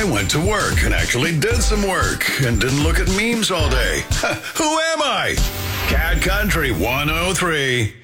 I went to work and actually did some work and didn't look at memes all day. Who am I? Cat Country 103.